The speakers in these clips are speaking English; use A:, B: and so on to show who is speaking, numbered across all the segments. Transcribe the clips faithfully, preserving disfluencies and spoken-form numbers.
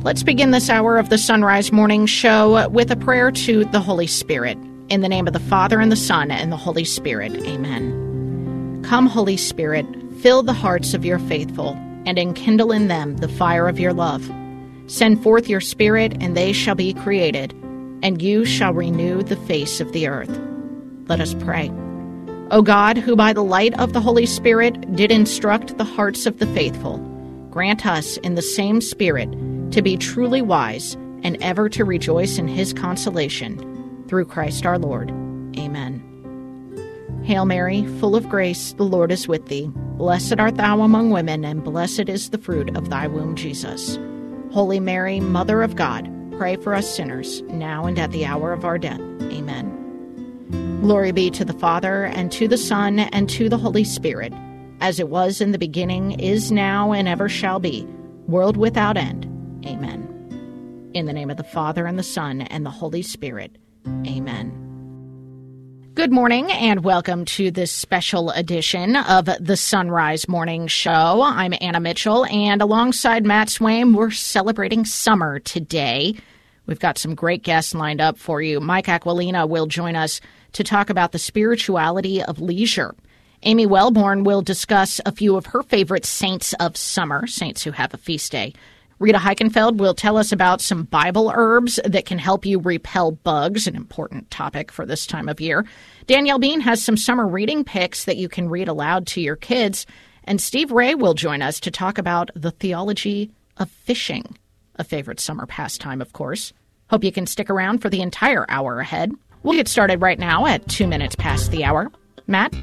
A: Let's begin this hour of the Sunrise Morning Show with a prayer to the Holy Spirit. In the name of the Father, and the Son, and the Holy Spirit. Amen. Come, Holy Spirit, fill the hearts of your faithful, and enkindle in them the fire of your love. Send forth your Spirit, and they shall be created, and you shall renew the face of the earth. Let us pray. O God, who by the light of the Holy Spirit did instruct the hearts of the faithful, grant us in the same Spirit to be truly wise and ever to rejoice in his consolation. Through Christ our Lord. Amen. Hail Mary, full of grace, the Lord is with thee. Blessed art thou among women, and blessed is the fruit of thy womb, Jesus. Holy Mary, Mother of God, pray for us sinners, now and at the hour of our death. Amen. Glory be to the Father, and to the Son, and to the Holy Spirit, as it was in the beginning, is now, and ever shall be, world without end. Amen. In the name of the Father, and the Son, and the Holy Spirit. Amen. Good morning and welcome to this special edition of the Sunrise Morning Show. I'm Anna Mitchell, and alongside Matt Swaim, we're celebrating summer today. We've got some great guests lined up for you. Mike Aquilina will join us to talk about the spirituality of leisure. Amy Wellborn will discuss a few of her favorite saints of summer, saints who have a feast day. Rita Heichenfeld will tell us about some Bible herbs that can help you repel bugs, an important topic for this time of year. Danielle Bean has some summer reading picks that you can read aloud to your kids. And Steve Ray will join us to talk about the theology of fishing, a favorite summer pastime, of course. Hope you can stick around for the entire hour ahead. We'll get started right now at two minutes past the hour. Matt?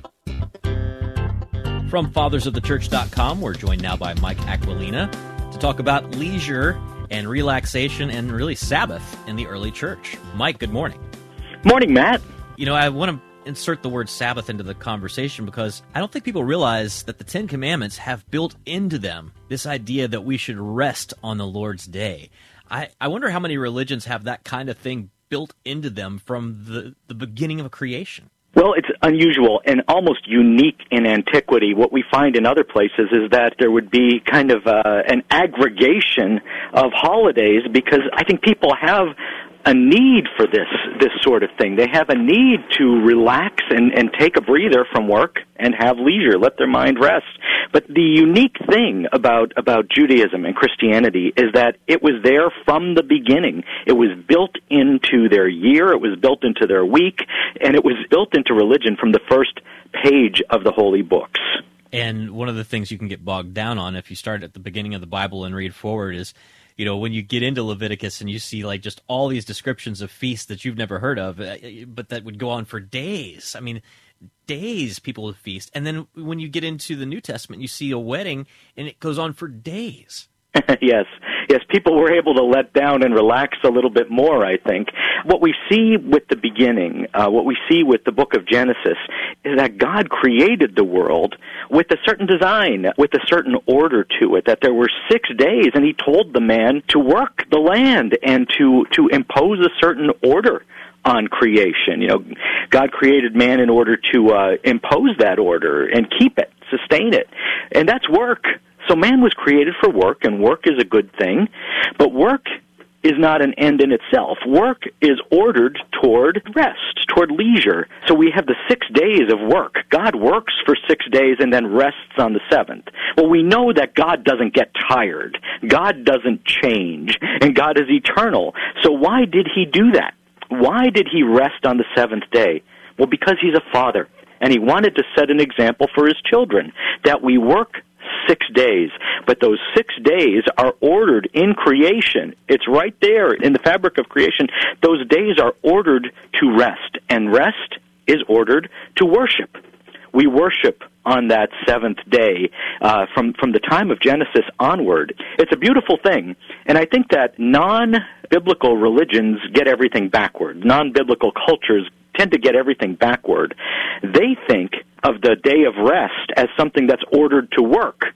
B: From fathers of the church dot com, we're joined now by Mike Aquilina to talk about leisure and relaxation and really Sabbath in the early church. Mike, good morning.
C: Morning, Matt.
B: You know, I want to insert the word Sabbath into the conversation because I don't think people realize that the Ten Commandments have built into them this idea that we should rest on the Lord's day. I, I wonder how many religions have that kind of thing built into them from the, the beginning of creation.
C: Well, it's unusual and almost unique in antiquity. What we find in other places is that there would be kind of uh, an aggregation of holidays because I think people have a need for this this sort of thing. They have a need to relax and, and take a breather from work and have leisure, let their mind rest. But the unique thing about, about Judaism and Christianity is that it was there from the beginning. It was built into their year, it was built into their week, and it was built into religion from the first page of the holy books.
B: And one of the things you can get bogged down on if you start at the beginning of the Bible and read forward is, you know, when you get into Leviticus and you see like just all these descriptions of feasts that you've never heard of, but that would go on for days. I mean, days people would feast. And then when you get into the New Testament, you see a wedding and it goes on for days.
C: Yes, yes, people were able to let down and relax a little bit more, I think. What we see with the beginning, uh, what we see with the book of Genesis, is that God created the world with a certain design, with a certain order to it, that there were six days, and he told the man to work the land and to, to impose a certain order on creation. You know, God created man in order to uh, impose that order and keep it, sustain it, and that's work. So man was created for work, and work is a good thing, but work is not an end in itself. Work is ordered toward rest, toward leisure. So we have the six days of work. God works for six days and then rests on the seventh. Well, we know that God doesn't get tired. God doesn't change, and God is eternal. So why did he do that? Why did he rest on the seventh day? Well, because he's a father, and he wanted to set an example for his children, that we work six days, but those six days are ordered in creation. It's right there in the fabric of creation. Those days are ordered to rest, and rest is ordered to worship. We worship on that seventh day uh, from, from the time of Genesis onward. It's a beautiful thing, and I think that non-biblical religions get everything backward. Non-biblical cultures tend to get everything backward. They think of the day of rest as something that's ordered to work.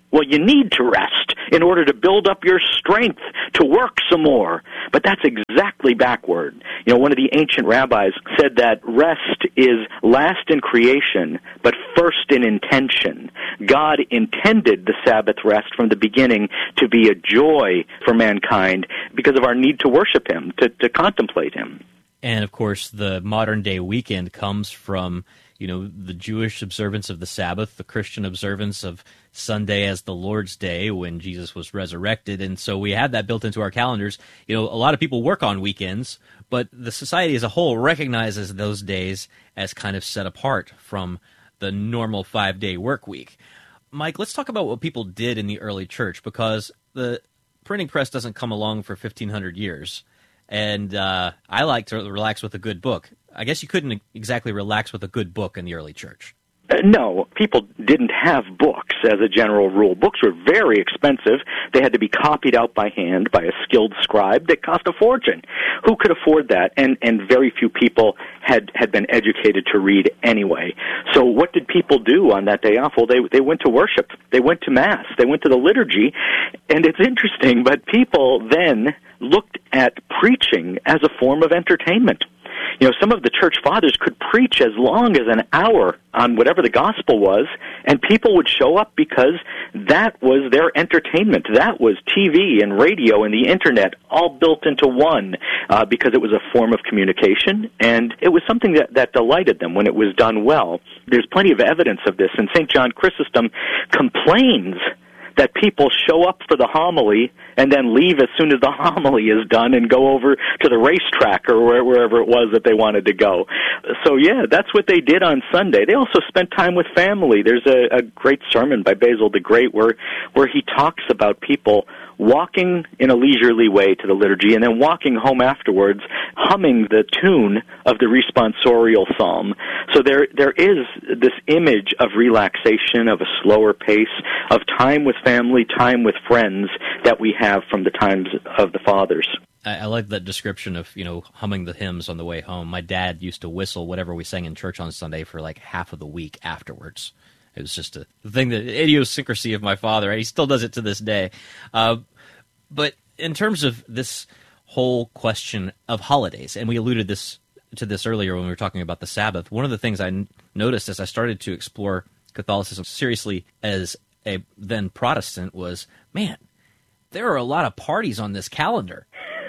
C: Well, you need to rest in order to build up your strength to work some more. But that's exactly backward. You know, one of the ancient rabbis said that rest is last in creation, but first in intention. God intended the Sabbath rest from the beginning to be a joy for mankind because of our need to worship Him, to, to contemplate Him.
B: And, of course, the modern-day weekend comes from, you know, the Jewish observance of the Sabbath, the Christian observance of Sunday as the Lord's Day when Jesus was resurrected. And so we have that built into our calendars. You know, a lot of people work on weekends, but the society as a whole recognizes those days as kind of set apart from the normal five-day work week. Mike, let's talk about what people did in the early church, because the printing press doesn't come along for fifteen hundred years. And uh, I like to relax with a good book. I guess you couldn't exactly relax with a good book in the early church.
C: Uh, no, people didn't have books as a general rule. Books were very expensive. They had to be copied out by hand by a skilled scribe. They cost a fortune. Who could afford that? And and very few people had, had been educated to read anyway. So what did people do on that day off? Well, they they went to worship. They went to Mass. They went to the liturgy. And it's interesting, but people then looked at preaching as a form of entertainment. You know, some of the church fathers could preach as long as an hour on whatever the gospel was, and people would show up because that was their entertainment. That was T V and radio and the internet all built into one uh, because it was a form of communication, and it was something that, that delighted them when it was done well. There's plenty of evidence of this, and Saint John Chrysostom complains that people show up for the homily and then leave as soon as the homily is done and go over to the racetrack or wherever it was that they wanted to go. So, yeah, that's what they did on Sunday. They also spent time with family. There's a, a great sermon by Basil the Great where, where he talks about people walking in a leisurely way to the liturgy and then walking home afterwards humming the tune of the responsorial psalm. So there there is this image of relaxation, of a slower pace, of time with family, time with friends that we have from the times of the fathers.
B: I, I like that description of, you know, humming the hymns on the way home. My dad used to whistle whatever we sang in church on Sunday for like half of the week afterwards. It was just a the thing, that idiosyncrasy of my father. He still does it to this day. Uh, but in terms of this whole question of holidays, and we alluded this to this earlier when we were talking about the Sabbath, one of the things I n- noticed as I started to explore Catholicism seriously as a then Protestant was, man, there are a lot of parties on this calendar.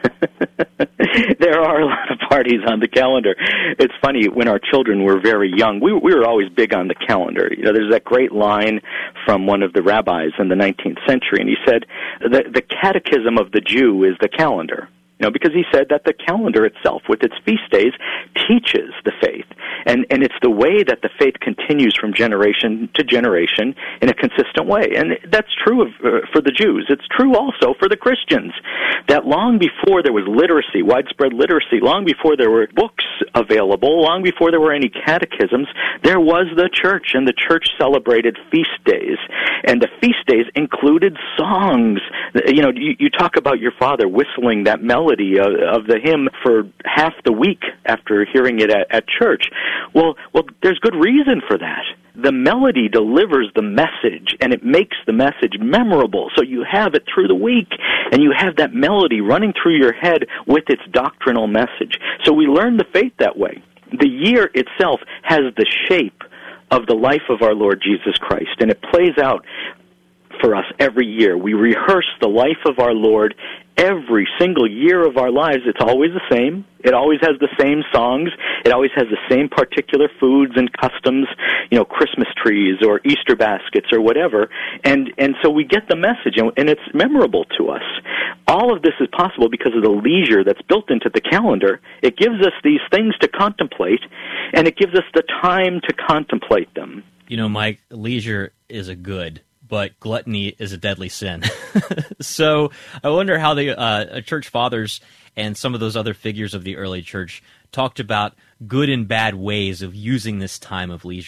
C: There are a lot of parties on the calendar. It's funny, when our children were very young, we, we were always big on the calendar. You know, there's that great line from one of the rabbis in the nineteenth century, and he said, the, the catechism of the Jew is the calendar. You know, because he said that the calendar itself, with its feast days, teaches the faith. And, and it's the way that the faith continues from generation to generation in a consistent way. And that's true of, uh, for the Jews. It's true also for the Christians. That long before there was literacy, widespread literacy, long before there were books available, long before there were any catechisms, there was the church, and the church celebrated feast days. And the feast days included songs. You know, you, you talk about your father whistling that melody Of, of the hymn for half the week after hearing it at, at church. Well, well, there's good reason for that. The melody delivers the message, and it makes the message memorable. So you have it through the week, and you have that melody running through your head with its doctrinal message. So we learn the faith that way. The year itself has the shape of the life of our Lord Jesus Christ, and it plays out for us every year. We rehearse the life of our Lord every single year of our lives. It's always the same. It always has the same songs. It always has the same particular foods and customs, you know, Christmas trees or Easter baskets or whatever. And and so we get the message, and, and it's memorable to us. All of this is possible because of the leisure that's built into the calendar. It gives us these things to contemplate, and it gives us the time to contemplate them.
B: You know, Mike, leisure is a good, but gluttony is a deadly sin. So I wonder how the uh, church fathers and some of those other figures of the early church talked about good and bad ways of using this time of leisure.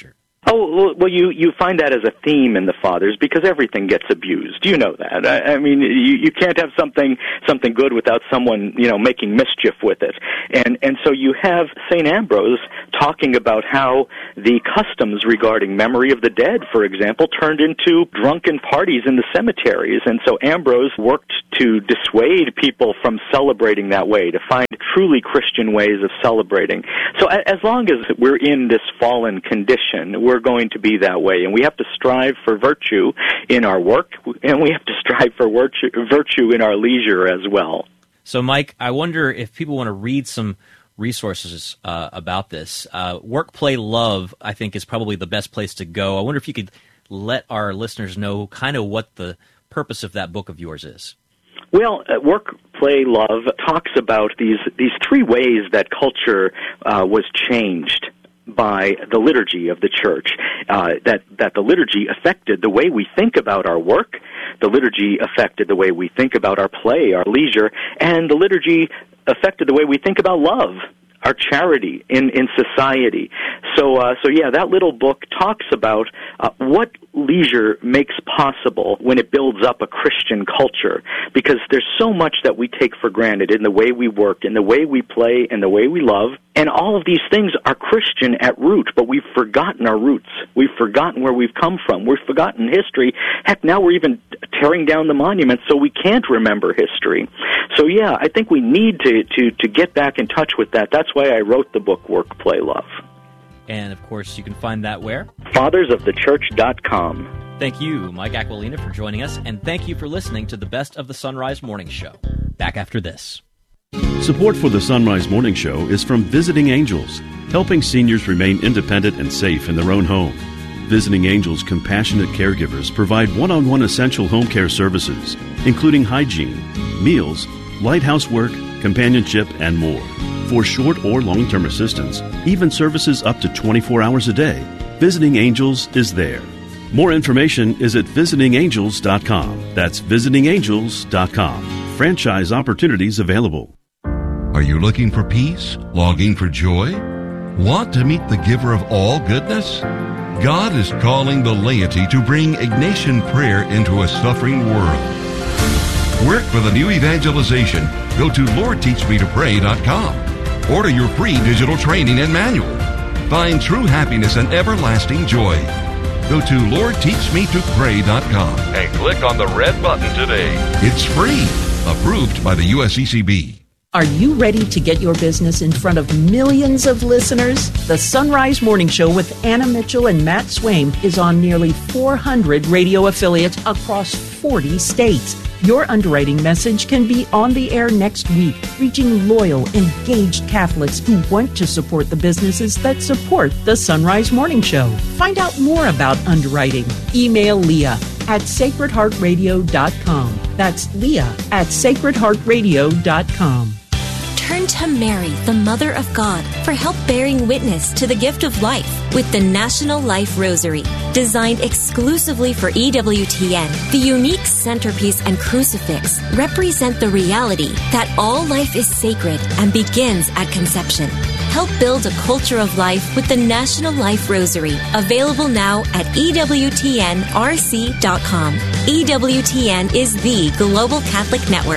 C: Oh, well, you, you find that as a theme in the Fathers because everything gets abused. You know that. I, I mean, you, you can't have something something good without someone, you know, making mischief with it. And and so you have Saint Ambrose talking about how the customs regarding memory of the dead, for example, turned into drunken parties in the cemeteries. And so Ambrose worked to dissuade people from celebrating that way, to find truly Christian ways of celebrating. So as long as we're in this fallen condition, we're going to be that way. And we have to strive for virtue in our work, and we have to strive for virtue, virtue in our leisure as well.
B: So, Mike, I wonder if people want to read some resources uh, about this. Uh, Work, Play, Love, I think, is probably the best place to go. I wonder if you could let our listeners know kind of what the purpose of that book of yours is.
C: Well, uh, Work, Play, Love talks about these these three ways that culture uh, was changed by the liturgy of the church, uh, that, that the liturgy affected the way we think about our work, the liturgy affected the way we think about our play, our leisure, and the liturgy affected the way we think about love, our charity in, in society. So, uh, so yeah, that little book talks about uh, what leisure makes possible when it builds up a Christian culture, because there's so much that we take for granted in the way we work, in the way we play, in the way we love, and all of these things are Christian at root, but we've forgotten our roots. We've forgotten where we've come from. We've forgotten history. Heck, now we're even tearing down the monuments so we can't remember history. So yeah, I think we need to, to, to get back in touch with that. That's why I wrote the book Work, Play, Love.
B: And, of course, you can find that where?
C: fathers of the church dot com.
B: Thank you, Mike Aquilina, for joining us, and thank you for listening to the Best of the Sunrise Morning Show. Back after this.
D: Support for the Sunrise Morning Show is from Visiting Angels, helping seniors remain independent and safe in their own home. Visiting Angels compassionate caregivers provide one-on-one essential home care services, including hygiene, meals, light housework, companionship, and more. For short or long-term assistance, even services up to twenty-four hours a day, Visiting Angels is there. More information is at visiting angels dot com. That's visiting angels dot com. Franchise opportunities available.
E: Are you looking for peace? Longing for joy? Want to meet the giver of all goodness? God is calling the laity to bring Ignatian prayer into a suffering world. Work for the new evangelization. Go to lord teach me to pray dot com. Order your free digital training and manual. Find true happiness and everlasting joy. Go to lord teach me to pray dot com and click on the red button today. It's free. Approved by the U S C C B.
F: Are you ready to get your business in front of millions of listeners? The Sunrise Morning Show with Anna Mitchell and Matt Swaim is on nearly four hundred radio affiliates across forty states. Your underwriting message can be on the air next week, reaching loyal, engaged Catholics who want to support the businesses that support the Sunrise Morning Show. Find out more about underwriting. Email Leah at sacred heart radio dot com. That's Leah at sacred heart radio dot com.
G: Turn to Mary, the Mother of God, for help bearing witness to the gift of life with the National Life Rosary. Designed exclusively for E W T N, the unique centerpiece and crucifix represent the reality that all life is sacred and begins at conception. Help build a culture of life with the National Life Rosary, available now at E W T N R C dot com. E W T N is the global Catholic network.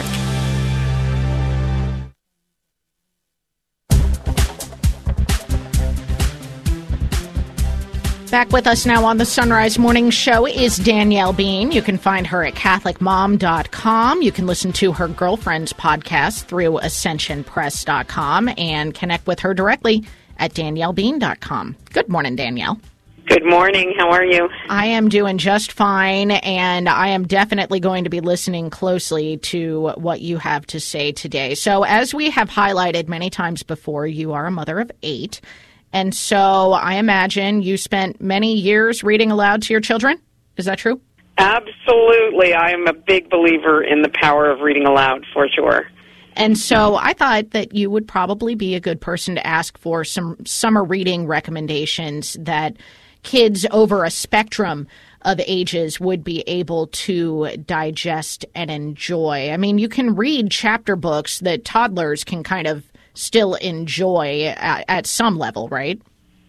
A: Back with us now on the Sunrise Morning Show is Danielle Bean. You can find her at catholic mom dot com. You can listen to her Girlfriends podcast through ascension press dot com and connect with her directly at danielle bean dot com. Good morning, Danielle.
H: Good morning. How are you?
A: I am doing just fine, and I am definitely going to be listening closely to what you have to say today. So as we have highlighted many times before, you are a mother of eight. And so I imagine you spent many years reading aloud to your children. Is that true?
H: Absolutely. I am a big believer in the power of reading aloud, for sure.
A: And so I thought that you would probably be a good person to ask for some summer reading recommendations that kids over a spectrum of ages would be able to digest and enjoy. I mean, you can read chapter books that toddlers can kind of still enjoy at, at some level, right?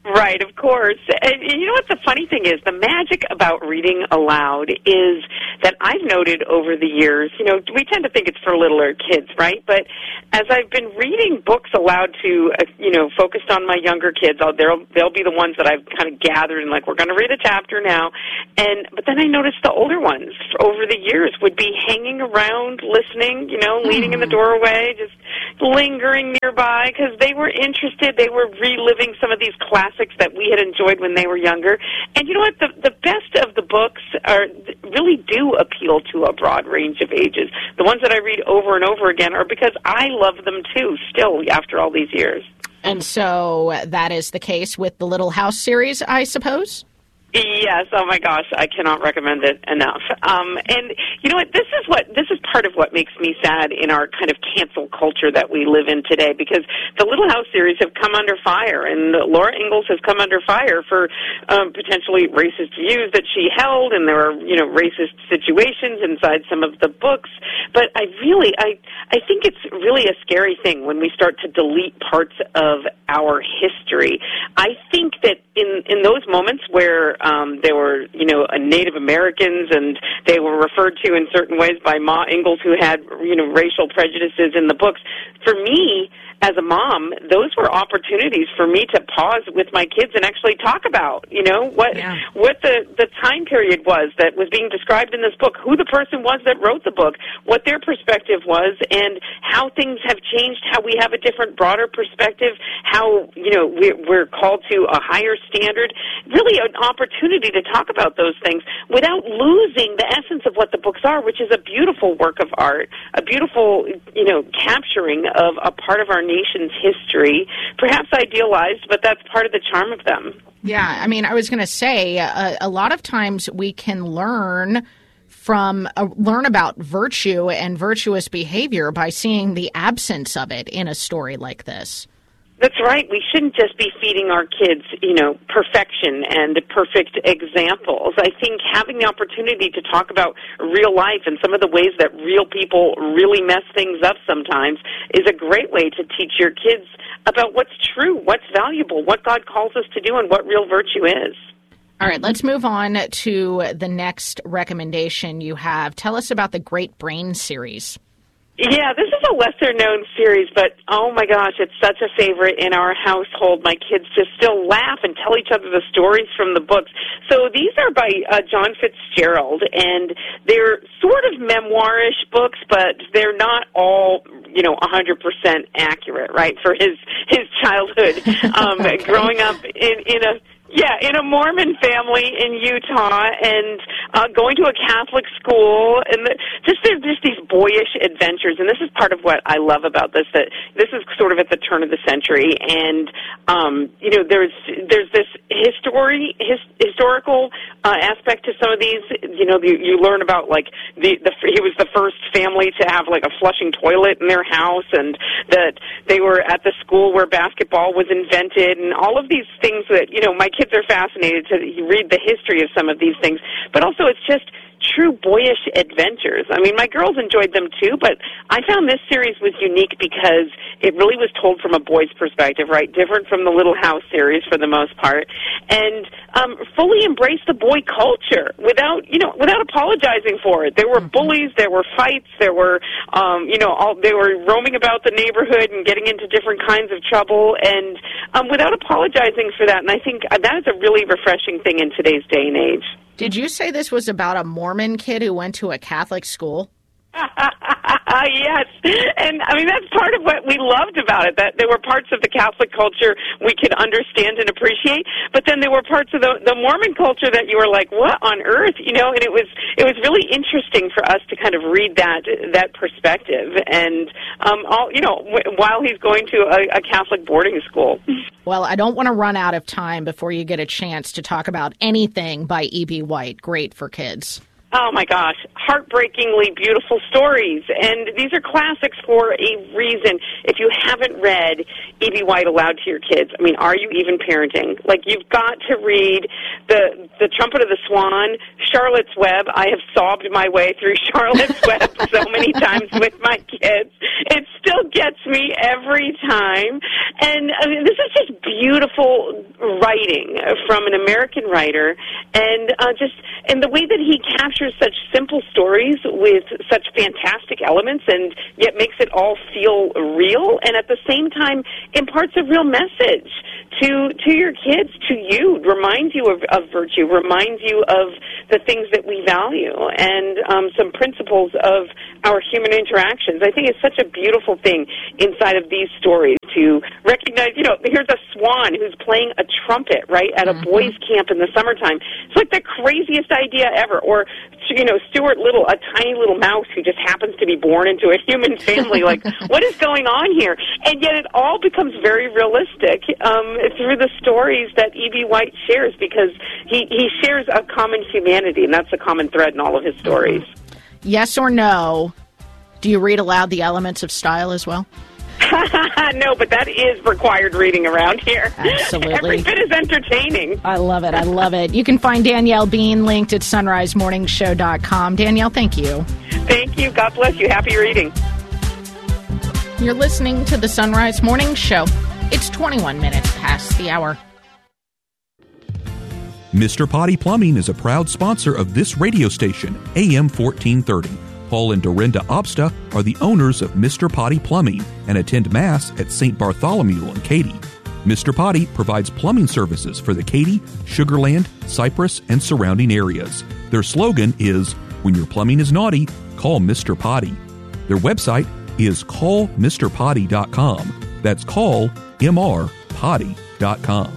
H: Right, of course. And you know what the funny thing is? The magic about reading aloud is that I've noted over the years, you know, we tend to think it's for littler kids, right? But as I've been reading books aloud to, uh, you know, focused on my younger kids, I'll, they'll, they'll be the ones that I've kind of gathered and like, we're going to read a chapter now. And but then I noticed the older ones over the years would be hanging around, listening, you know, leaning in the doorway, just lingering nearby because they were interested. They were reliving some of these classics that we had enjoyed when they were younger. And you know what? The, the best of the books are really do appeal to a broad range of ages. The ones that I read over and over again are because I love them too, still, after all these years.
A: And so that is the case with the Little House series, I suppose?
H: Yes, oh my gosh, I cannot recommend it enough. Um, and you know what? This is what this is part of what makes me sad in our kind of cancel culture that we live in today. Because the Little House series have come under fire, and Laura Ingalls has come under fire for um, potentially racist views that she held, and there were you know racist situations inside some of the books. But I really, I I think it's really a scary thing when we start to delete parts of our history. I think that in in those moments where Um, they were, you know, Native Americans, and they were referred to in certain ways by Ma Ingalls, who had, you know, racial prejudices in the books. For me, as a mom, those were opportunities for me to pause with my kids and actually talk about, you know, what yeah. what the, the time period was that was being described in this book, who the person was that wrote the book, what their perspective was, and how things have changed, how we have a different, broader perspective, how, you know, we're, we're called to a higher standard. Really an opportunity to talk about those things without losing the essence of what the books are, which is a beautiful work of art, a beautiful, you know, capturing of a part of our nation's history, perhaps idealized, but that's part of the charm of them.
A: Yeah, I mean, I was going to say, uh, a lot of times we can learn from, uh, learn about virtue and virtuous behavior by seeing the absence of it in a story like this.
H: That's right. We shouldn't just be feeding our kids, you know, perfection and perfect examples. I think having the opportunity to talk about real life and some of the ways that real people really mess things up sometimes is a great way to teach your kids about what's true, what's valuable, what God calls us to do, and what real virtue is.
A: All right, let's move on to the next recommendation you have. Tell us about the Great Brain series.
H: Yeah, this is a lesser-known series, but oh my gosh, it's such a favorite in our household. My kids just still laugh and tell each other the stories from the books. So these are by uh, John Fitzgerald, and they're sort of memoir-ish books, but they're not all, you know, one hundred percent accurate, right, for his, his childhood. Um, okay. Growing up in, in a... Yeah, in a Mormon family in Utah, and uh, going to a Catholic school, and the, just there's just these boyish adventures, and this is part of what I love about this. That this is sort of at the turn of the century, and um, you know, there's there's this history his, historical uh, aspect to some of these. You know, you, you learn about like the, the he was the first family to have like a flushing toilet in their house, and that they were at the school where basketball was invented, and all of these things that you know my kids are fascinated to read the history of some of these things, but also it's just true boyish adventures. I mean, my girls enjoyed them too, but I found this series was unique because it really was told from a boy's perspective, right? Different from the Little House series for the most part, and um, fully embraced the boy culture without, you know, without apologizing for it. There were bullies, there were fights, there were, um, you know, all, they were roaming about the neighborhood and getting into different kinds of trouble, and um, without apologizing for that. And I think that is a really refreshing thing in today's day and age.
A: Did you say this was about a Mormon kid who went to a Catholic school?
H: Yes, and I mean that's part of what we loved about it, that there were parts of the Catholic culture we could understand and appreciate, but then there were parts of the, the Mormon culture that you were like, what on earth, you know, and it was it was really interesting for us to kind of read that that perspective, and um, all you know, w- while he's going to a, a Catholic boarding school.
A: Well, I don't want to run out of time before you get a chance to talk about anything by E B. White. Great for kids.
H: Oh, my gosh. Heartbreakingly beautiful stories. And these are classics for a reason. If you haven't read E B. White aloud to your kids, I mean, are you even parenting? Like, you've got to read the the Trumpet of the Swan, Charlotte's Web. I have sobbed my way through Charlotte's Web so many times with my kids. It still gets me every time. And I mean, this is just beautiful writing from an American writer, and uh, just and the way that he captures such simple stories with such fantastic elements, and yet makes it all feel real, and at the same time imparts a real message to to your kids, to you, reminds you of, of virtue, reminds you of the things that we value, and um, some principles of our human interactions. I think it's such a beautiful thing inside of these stories to recognize, you know, here's a swan who's playing a trumpet, right, at a mm-hmm. boys' camp in the summertime. It's like the craziest idea ever. Or, you know, Stuart Little, a tiny little mouse who just happens to be born into a human family. Like, what is going on here? And yet it all becomes very realistic um, through the stories that E B. White shares, because he, he shares a common humanity, and that's a common thread in all of his stories.
A: Yes or no, do you read aloud the elements of style as well?
H: No, but that is required reading around here.
A: Absolutely.
H: Every bit is entertaining.
A: I love it. I love it. You can find Danielle Bean linked at sunrise morning show dot com. Danielle, thank you.
H: Thank you. God bless you. Happy reading.
A: You're listening to the Sunrise Morning Show. It's twenty-one minutes past the hour.
I: Mister Potty Plumbing is a proud sponsor of this radio station, A M fourteen thirty. Paul and Dorinda Obsta are the owners of Mister Potty Plumbing and attend Mass at Saint Bartholomew in Katy. Mister Potty provides plumbing services for the Katy, Sugar Land, Cypress, and surrounding areas. Their slogan is, "When your plumbing is naughty, call Mister Potty." Their website is call mr potty dot com. That's call m r potty dot com.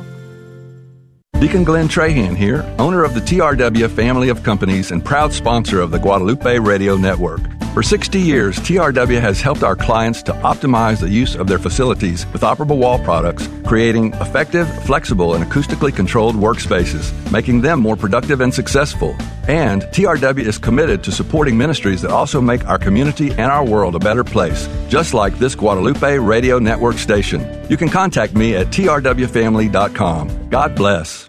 J: Deacon Glenn Trahan here, owner of the T R W family of companies and proud sponsor of the Guadalupe Radio Network. For sixty years, T R W has helped our clients to optimize the use of their facilities with operable wall products, creating effective, flexible, and acoustically controlled workspaces, making them more productive and successful. And T R W is committed to supporting ministries that also make our community and our world a better place, just like this Guadalupe Radio Network station. You can contact me at t r w family dot com. God bless.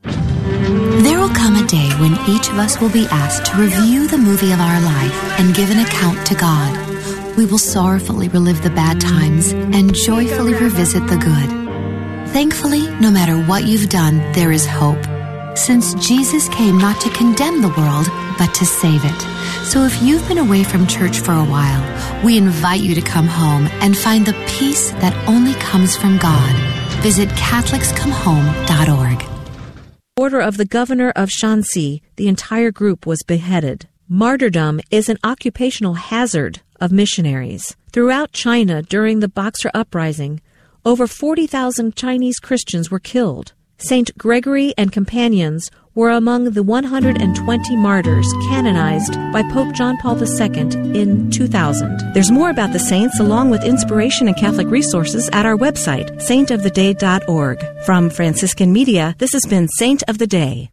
K: There will come a day when each of us will be asked to review the movie of our life and give an account to God. We will sorrowfully relive the bad times and joyfully revisit the good. Thankfully, no matter what you've done, there is hope, since Jesus came not to condemn the world, but to save it. So if you've been away from church for a while, we invite you to come home and find the peace that only comes from God. Visit catholics come home dot org.
L: Order of the governor of Shanxi, the entire group was beheaded. Martyrdom is an occupational hazard of missionaries. Throughout China during the Boxer Uprising, over forty thousand Chinese Christians were killed. Saint Gregory and companions were among the one hundred twenty martyrs canonized by Pope John Paul the Second in two thousand. There's more about the saints along with inspiration and Catholic resources at our website, saint of the day dot org. From Franciscan Media, this has been Saint of the Day.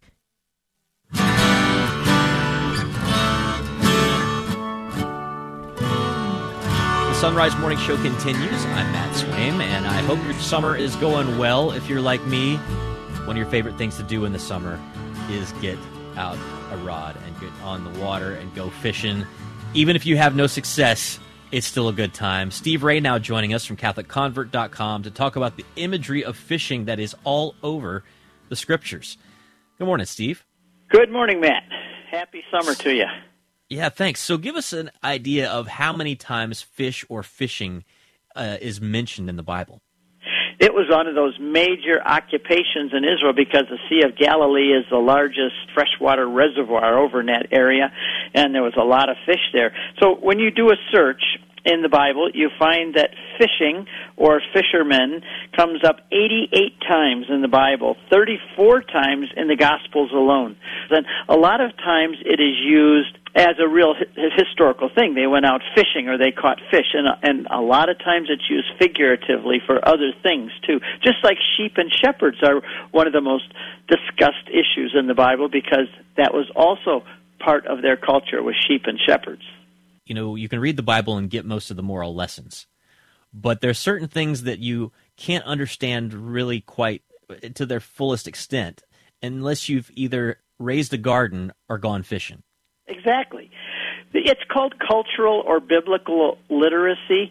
B: The Sunrise Morning Show continues. I'm Matt Swaim, and I hope your summer is going well. If you're like me, one of your favorite things to do in the summer is get out a rod and get on the water and go fishing. Even if you have no success, it's still a good time. Steve Ray now joining us from catholic convert dot com to talk about the imagery of fishing that is all over the scriptures. Good morning, Steve.
M: Good morning, Matt. Happy summer to you.
B: Yeah, thanks. So give us an idea of how many times fish or fishing uh, is mentioned in the Bible.
M: It was one of those major occupations in Israel because the Sea of Galilee is the largest freshwater reservoir over in that area, and there was a lot of fish there. So when you do a search in the Bible, you find that fishing or fishermen comes up eighty-eight times in the Bible, thirty-four times in the Gospels alone. Then a lot of times it is used as a real hi- historical thing. They went out fishing or they caught fish, and, and a lot of times it's used figuratively for other things too. Just like sheep and shepherds are one of the most discussed issues in the Bible because that was also part of their culture, was sheep and shepherds.
B: You know, you can read the Bible and get most of the moral lessons, but there's certain things that you can't understand really quite to their fullest extent unless you've either raised a garden or gone fishing.
M: Exactly. It's called cultural or biblical literacy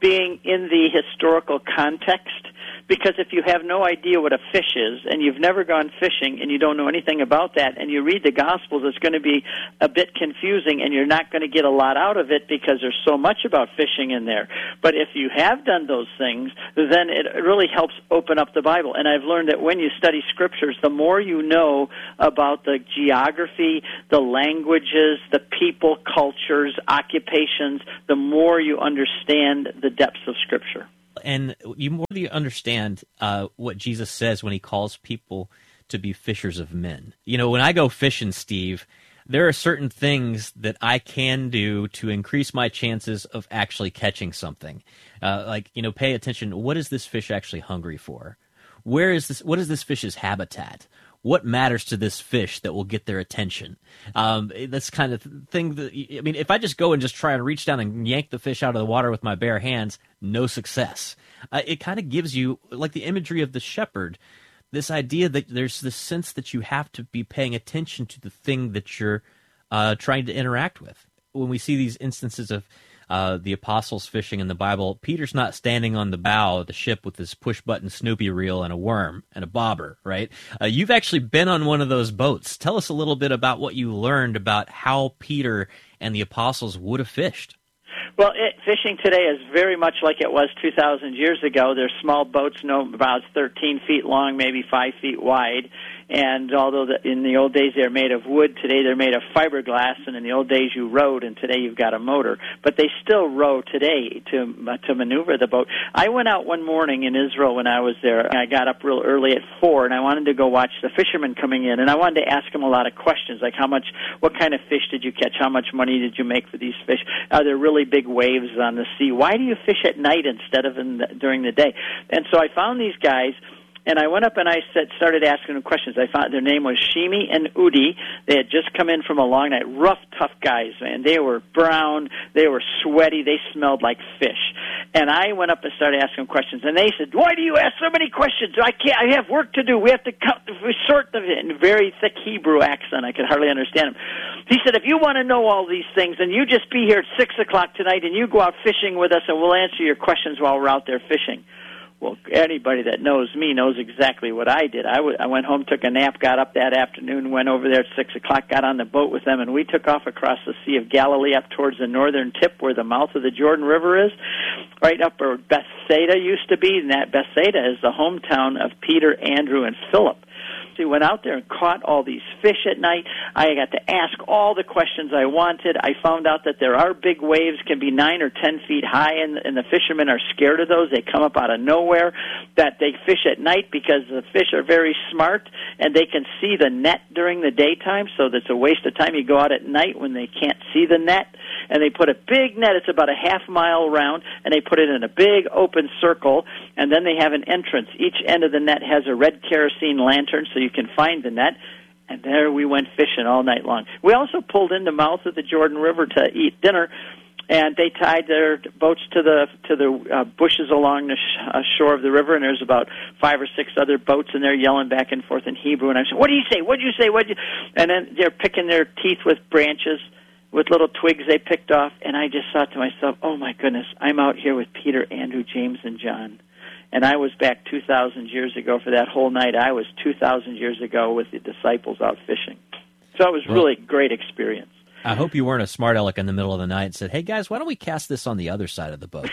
M: being in the historical context. Because if you have no idea what a fish is, and you've never gone fishing, and you don't know anything about that, and you read the Gospels, it's going to be a bit confusing, and you're not going to get a lot out of it because there's so much about fishing in there. But if you have done those things, then it really helps open up the Bible. And I've learned that when you study Scriptures, the more you know about the geography, the languages, the people, cultures, occupations, the more you understand the depths of Scripture.
B: And you more you understand uh, what Jesus says when he calls people to be fishers of men. You know, when I go fishing, Steve, there are certain things that I can do to increase my chances of actually catching something. Uh, like, you know, pay attention. What is this fish actually hungry for? Where is this? What is this fish's habitat? What matters to this fish that will get their attention? Um, that's kind of thing that, I mean, if I just go and just try and reach down and yank the fish out of the water with my bare hands, no success. Uh, it kind of gives you, like the imagery of the shepherd, this idea that there's this sense that you have to be paying attention to the thing that you're uh, trying to interact with. When we see these instances of Uh, the apostles fishing in the Bible, Peter's not standing on the bow of the ship with his push-button Snoopy reel and a worm and a bobber, right? Uh, you've actually been on one of those boats. Tell us a little bit about what you learned about how Peter and the apostles would have fished.
M: Well, it, fishing today is very much like it was two thousand years ago. There's small boats, no, about thirteen feet long, maybe five feet wide. And although the, in the old days they're made of wood, today they're made of fiberglass, and in the old days you rowed, and today you've got a motor. But they still row today to uh, to maneuver the boat. I went out one morning in Israel when I was there. I got up real early at four, and I wanted to go watch the fishermen coming in, and I wanted to ask them a lot of questions, like how much, what kind of fish did you catch? How much money did you make for these fish? Are there really big waves on the sea? Why do you fish at night instead of in the, during the day? And so I found these guys. And I went up and I said, started asking them questions. I found their name was Shimi and Udi. They had just come in from a long night. Rough, tough guys, man. They were brown. They were sweaty. They smelled like fish. And I went up and started asking them questions. And they said, "Why do you ask so many questions? I can't. I have work to do. We have to count, we sort them in very thick Hebrew accent. I could hardly understand him." He said, "If you want to know all these things, then you just be here at six o'clock tonight, and you go out fishing with us, and we'll answer your questions while we're out there fishing." Well, anybody that knows me knows exactly what I did. I, w- I went home, took a nap, got up that afternoon, went over there at six o'clock, got on the boat with them, and we took off across the Sea of Galilee up towards the northern tip where the mouth of the Jordan River is, right up where Bethsaida used to be, and that Bethsaida is the hometown of Peter, Andrew, and Philip. We went out there and caught all these fish at night. I got to ask all the questions I wanted. I found out that there are big waves, can be nine or ten feet high, and, and the fishermen are scared of those. They come up out of nowhere. That they fish at night because the fish are very smart, and they can see the net during the daytime, so that's a waste of time. You go out at night when they can't see the net, and they put a big net. It's about a half mile round, and they put it in a big open circle, and then they have an entrance. Each end of the net has a red kerosene lantern, so you can find the net, and there we went fishing all night long. We also pulled in the mouth of the Jordan River to eat dinner, and they tied their boats to the to the uh, bushes along the sh- uh, shore of the river, and there's about five or six other boats, and they're yelling back and forth in Hebrew, and I said, "What do you say? What do you say? What do you?" And then they're picking their teeth with branches, with little twigs they picked off, and I just thought to myself, "Oh my goodness, I'm out here with Peter, Andrew, James, and John." And I was back two thousand years ago for that whole night. I was two thousand years ago with the disciples out fishing. So it was really a great experience.
B: I hope you weren't a smart aleck in the middle of the night and said, "Hey, guys, why don't we cast this on the other side of the boat?"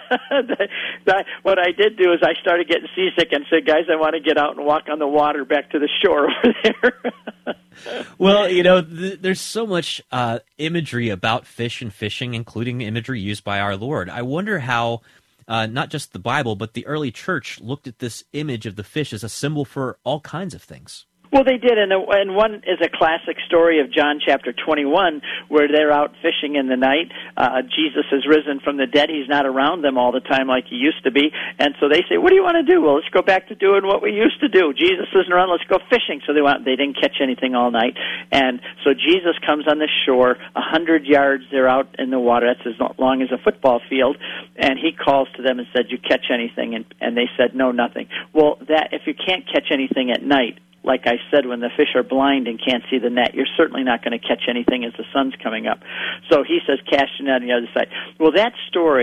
M: that, what I did do is I started getting seasick and said, "Guys, I want to get out and walk on the water back to the shore over there."
B: Well, you know, th- there's so much uh, imagery about fish and fishing, including imagery used by our Lord. I wonder how... Uh, not just the Bible, but the early church looked at this image of the fish as a symbol for all kinds of things.
M: Well, they did, and, and one is a classic story of John chapter twenty-one, where they're out fishing in the night. Uh, Jesus has risen from the dead. He's not around them all the time like he used to be. And so they say, "What do you want to do?" "Well, let's go back to doing what we used to do. Jesus isn't around. Let's go fishing." So they went. They didn't catch anything all night. And so Jesus comes on the shore, a hundred yards. They're out in the water. That's as long as a football field. And he calls to them and said, "You catch anything?" And, and they said, "No, nothing." Well, that if you can't catch anything at night, like I said, when the fish are blind and can't see the net, you're certainly not going to catch anything as the sun's coming up. So he says, "Cast your net on the other side." Well, that story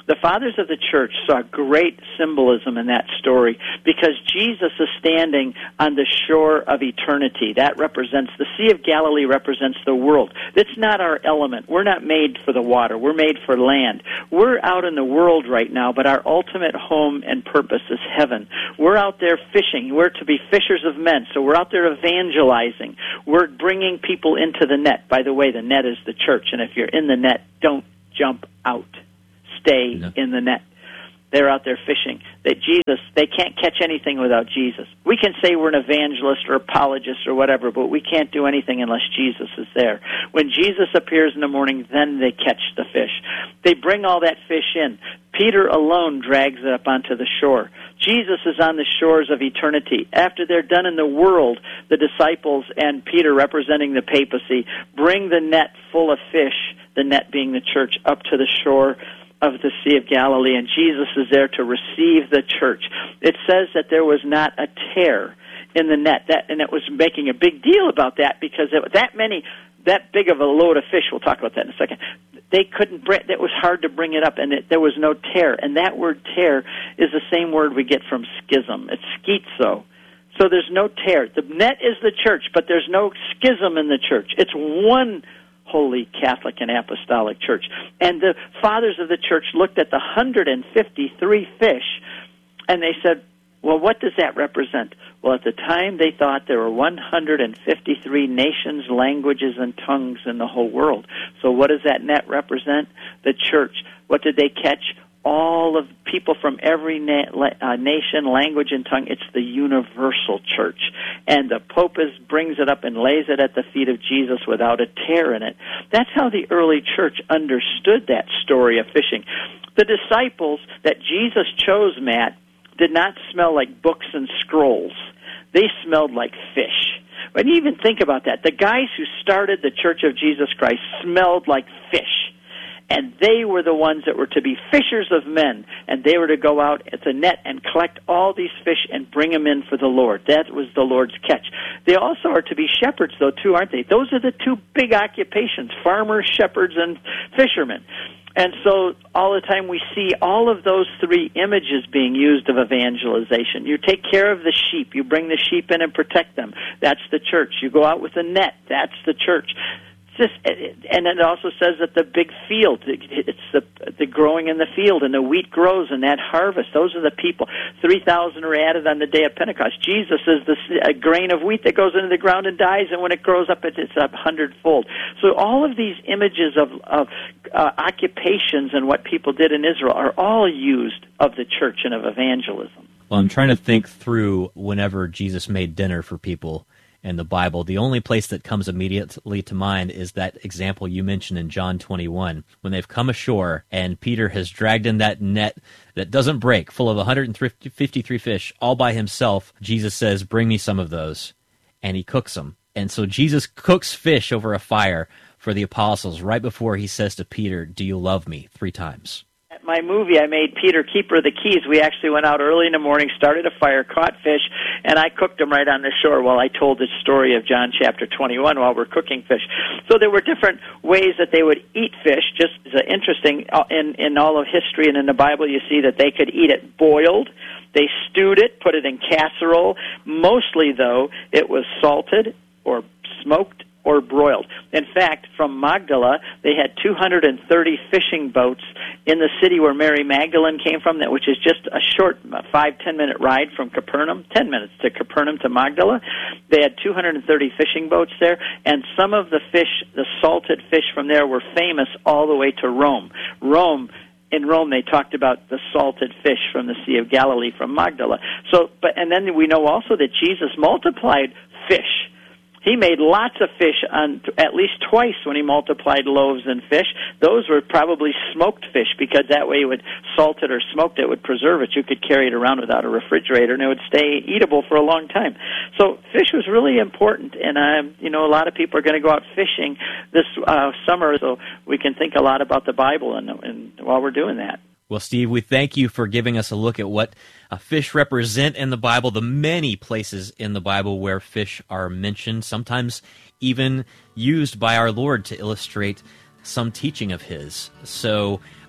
M: The fathers of the church saw great symbolism in that story because Jesus is standing on the shore of eternity. That represents, the Sea of Galilee represents the world. It's not our element. We're not made for the water. We're made for land. We're out in the world right now, but our ultimate home and purpose is heaven. We're out there fishing. We're to be fishers of men, so we're out there evangelizing. We're bringing people into the net. By the way, the net is the church, and if you're in the net, don't jump out. Stay no. in the net. They're out there fishing. That Jesus, they can't catch anything without Jesus. We can say we're an evangelist or apologist or whatever, but we can't do anything unless Jesus is there. When Jesus appears in the morning, then they catch the fish. They bring all that fish in. Peter alone drags it up onto the shore. Jesus is on the shores of eternity. After they're done in the world, the disciples and Peter, representing the papacy, bring the net full of fish, the net being the church, up to the shore of the Sea of Galilee, and Jesus is there to receive the church. It says that there was not a tear in the net, that, and it was making a big deal about that because it, that many, that big of a load of fish, we'll talk about that in a second, they couldn't bring, it was hard to bring it up, and it, there was no tear, and that word tear is the same word we get from schism. It's schizo. So there's no tear. The net is the church, but there's no schism in the church. It's one Holy Catholic and Apostolic Church. And the fathers of the church looked at the one hundred fifty-three fish, and they said, well, what does that represent? Well, at the time, they thought there were one hundred fifty-three nations, languages, and tongues in the whole world. So what does that net represent? The church. What did they catch? All of people from every na- uh, nation, language, and tongue. It's the universal church. And the Pope is, brings it up and lays it at the feet of Jesus without a tear in it. That's how the early church understood that story of fishing. The disciples that Jesus chose, Matt, did not smell like books and scrolls. They smelled like fish. When you even think about that, the guys who started the Church of Jesus Christ smelled like fish. And they were the ones that were to be fishers of men, and they were to go out at the net and collect all these fish and bring them in for the Lord. That was the Lord's catch. They also are to be shepherds, though, too, aren't they? Those are the two big occupations, farmers, shepherds, and fishermen. And so all the time we see all of those three images being used of evangelization. You take care of the sheep. You bring the sheep in and protect them. That's the church. You go out with a net. That's the church. Just, and it also says that the big field, it's the the growing in the field, and the wheat grows, and that harvest, those are the people. three thousand are added on the day of Pentecost. Jesus is the a grain of wheat that goes into the ground and dies, and when it grows up, it's a hundredfold. So all of these images of, of uh, occupations and what people did in Israel are all used of the church and of evangelism.
B: Well, I'm trying to think through whenever Jesus made dinner for people in the Bible. The only place that comes immediately to mind is that example you mentioned in John twenty-one, when they've come ashore and Peter has dragged in that net that doesn't break, full of one hundred fifty-three fish, all by himself. Jesus says, bring me some of those, and he cooks them. And so Jesus cooks fish over a fire for the apostles right before he says to Peter, do you love me? Three times.
M: My movie, I made Peter Keeper of the Keys. We actually went out early in the morning, started a fire, caught fish, and I cooked them right on the shore while I told the story of John chapter twenty-one while we're cooking fish. So there were different ways that they would eat fish. Just uh, interesting, in, in all of history and in the Bible, you see that they could eat it boiled. They stewed it, put it in casserole. Mostly, though, it was salted or smoked or broiled. In fact, from Magdala, they had two hundred thirty fishing boats in the city where Mary Magdalene came from, that which is just a short five, ten-minute ride from Capernaum, ten minutes to Capernaum to Magdala. They had two hundred thirty fishing boats there, and some of the fish, the salted fish from there, were famous all the way to Rome. Rome In Rome, they talked about the salted fish from the Sea of Galilee from Magdala. So, but and then we know also that Jesus multiplied fish. He made lots of fish on at least twice when he multiplied loaves and fish. Those were probably smoked fish, because that way you would salt it or smoked it, would preserve it. You could carry it around without a refrigerator, and it would stay eatable for a long time. So fish was really important, and uh, you know, a lot of people are going to go out fishing this uh, summer, so we can think a lot about the Bible and, and while we're doing that.
B: Well, Steve, we thank you for giving us a look at what uh, fish represent in the Bible, the many places in the Bible where fish are mentioned, sometimes even used by our Lord to illustrate some teaching of his. So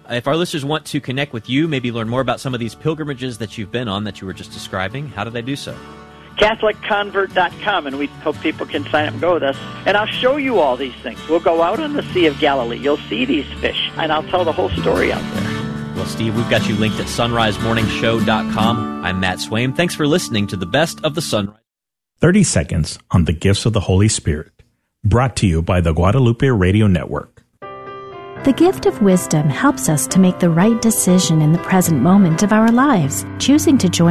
B: If our listeners want to connect with you, maybe learn more about some of these pilgrimages that you've been on that you were just describing, how do they do so?
M: Catholic Convert dot com, and we hope people can sign up and go with us. And I'll show you all these things. We'll go out on the Sea of Galilee. You'll see these fish, and I'll tell the whole story out there.
B: Well, Steve, we've got you linked at sunrise morning show dot com. I'm Matt Swaim. Thanks for listening to the best of the Sunrise.
N: thirty seconds on the gifts of the Holy Spirit. Brought to you by the Guadalupe Radio Network.
O: The gift of wisdom helps us to make the right decision in the present moment of our lives, choosing to join